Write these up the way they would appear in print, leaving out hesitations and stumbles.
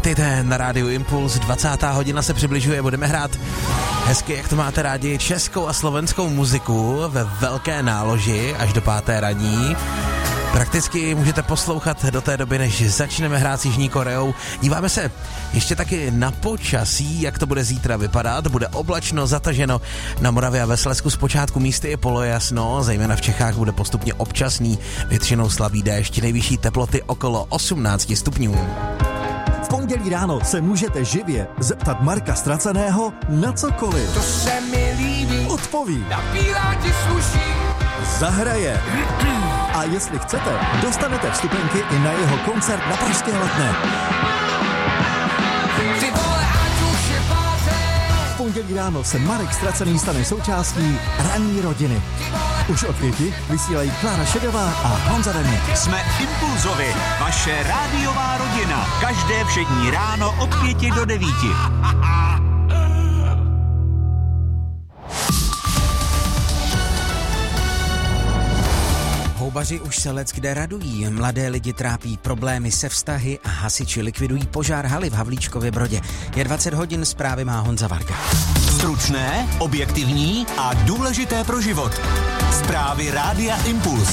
Vítejte na rádiu Impuls, 20. hodina se přibližuje, budeme hrát hezky, jak to máte rádi, českou a slovenskou muziku ve velké náloži až do 5. ranní. Prakticky můžete poslouchat do té doby, než začneme hrát s Jižní Koreou. Díváme se ještě taky na počasí, jak to bude zítra vypadat. Bude oblačno, zataženo na Moravě a ve Slezsku. Zpočátku místy je polojasno, zejména v Čechách bude postupně občasný, většinou slabý déšť, nejvyšší teploty okolo 18 stupňů. V pondělí ráno se můžete živě zeptat Marka Ztraceného na cokoliv. To se mi líbí. Odpoví. Na bílá ti sluší. Zahraje. A jestli chcete, dostanete vstupenky i na jeho koncert na Pražské Letné. Ty vole, ať už je pátek. V pondělí ráno se Marek Ztracený stane součástí ranní rodiny. Už od 5 vysílají Klára Šedová a Honza Remek. Jsme Impulzovi, vaše rádiová rodina. Každé všední ráno od 5 do 9. Houbaři už se leckde radují, mladé lidi trápí problémy se vztahy a hasiči likvidují požár haly v Havlíčkově Brodě. Je 20 hodin, zprávy má Honza Varga. Stručné, objektivní a důležité pro život. Zprávy Rádia Impuls.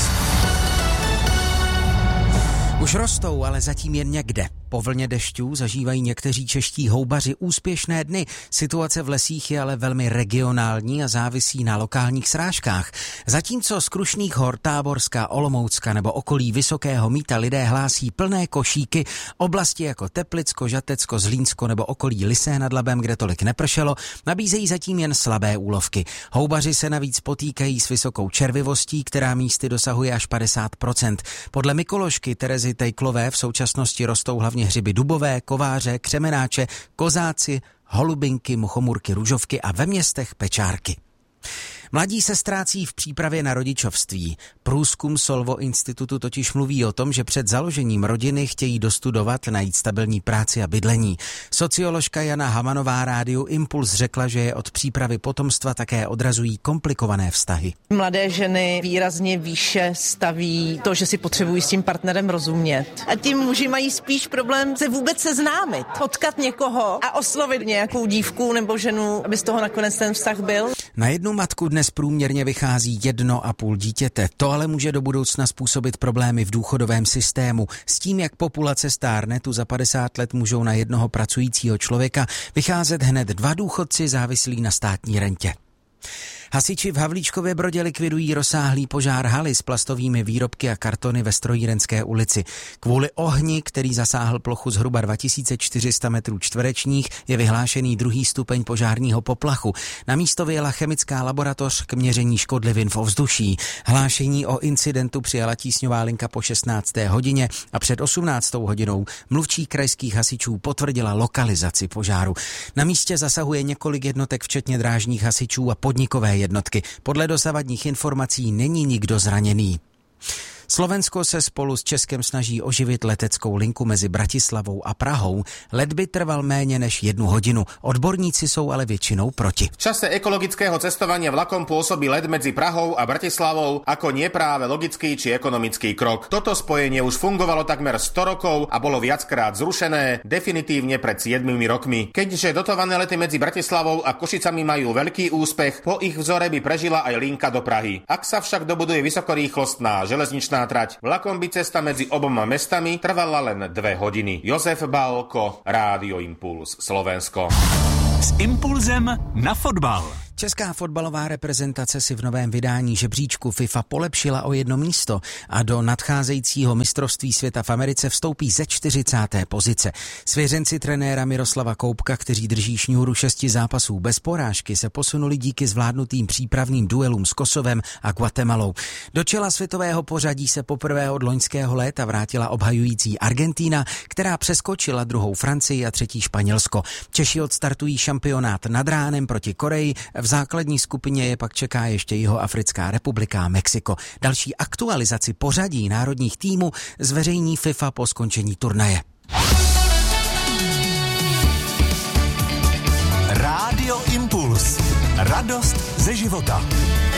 Už rostou, ale zatím jen někde. Po vlně dešťů zažívají někteří čeští houbaři úspěšné dny. Situace v lesích je ale velmi regionální a závisí na lokálních srážkách. Zatímco z Krušných hor, Táborska, Olomoucka nebo okolí Vysokého Mýta lidé hlásí plné košíky, oblasti jako Teplicko, Žatecko, Zlínsko nebo okolí Lysé nad Labem, kde tolik nepršelo, nabízejí zatím jen slabé úlovky. Houbaři se navíc potýkají s vysokou červivostí, která místy dosahuje až 50%. Podle mykoložky Terezy Tejklové v současnosti rostou hlavně hřiby dubové, kováře, křemenáče, kozáci, holubinky, muchomurky, růžovky a ve městech pečárky. Mladí se ztrácí v přípravě na rodičovství. Průzkum Solvo institutu totiž mluví o tom, že před založením rodiny chtějí dostudovat, najít stabilní práci a bydlení. Socioložka Jana Hamanová rádiu Impuls řekla, že je od přípravy potomstva také odrazují komplikované vztahy. Mladé ženy výrazně výše staví to, že si potřebují s tím partnerem rozumět. A ti muži mají spíš problém se vůbec seznámit, potkat někoho a oslovit nějakou dívku nebo ženu, aby z toho nakonec ten vztah byl. Na jednu matku dnes průměrně vychází 1,5 dítěte. To ale může do budoucna způsobit problémy v důchodovém systému. S tím, jak populace stárne, tu za 50 let můžou na jednoho pracujícího člověka vycházet hned 2 důchodci závislí na státní rentě. Hasiči v Havlíčkově Brodě likvidují rozsáhlý požár haly s plastovými výrobky a kartony ve Strojírenské ulici. Kvůli ohni, který zasáhl plochu zhruba 2400 metrů čtverečních, je vyhlášený 2. stupeň požárního poplachu. Na místo vyjela chemická laboratoř k měření škodlivin v ovzduší. Hlášení o incidentu přijala tísňová linka po 16. hodině a před 18. hodinou mluvčí krajských hasičů potvrdila lokalizaci požáru. Na místě zasahuje několik jednotek, včetně drážních hasičů a podnikové jednotky. Podle dosavadních informací není nikdo zraněný. Slovensko se spolu s Českem snaží oživit leteckou linku mezi Bratislavou a Prahou. Let by trval méně než 1 hodinu. Odborníci jsou ale většinou proti. V čase ekologického cestovania vlakom pôsobí let medzi Prahou a Bratislavou ako nie práve logický či ekonomický krok. Toto spojenie už fungovalo takmer 100 rokov a bolo viackrát zrušené, definitívne pred 7 rokmi. Keďže dotované lety medzi Bratislavou a Košicami majú veľký úspech, po ich vzore by prežila aj linka do Prahy. Ak sa však dobuduje vysokorýchlostná železničná trať, vlakom by cesta medzi oboma mestami trvala len 2 hodiny. Jozef Bálko, Rádio Impuls, Slovensko. S Impulzem na fotbal. Česká fotbalová reprezentace si v novém vydání žebříčku FIFA polepšila o 1 místo a do nadcházejícího mistrovství světa v Americe vstoupí ze 40. pozice. Svěřenci trenéra Miroslava Koupka, kteří drží šňůru 6 zápasů bez porážky, se posunuli díky zvládnutým přípravným duelům s Kosovem a Guatemalou. Do čela světového pořadí se poprvé od loňského léta vrátila obhajující Argentína, která přeskočila 2. Francii a 3. Španělsko. Češi odstartují šampionát nad ránem proti Koreji, v základní skupině je pak čeká ještě Jihoafrická republika a Mexiko. Další aktualizaci pořadí národních týmů zveřejní FIFA po skončení turnaje. Rádio Impuls. Radost ze života.